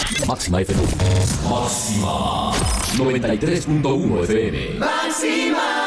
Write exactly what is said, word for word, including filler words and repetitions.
Máxima F M. Máxima noventa y tres punto uno F M. Máxima.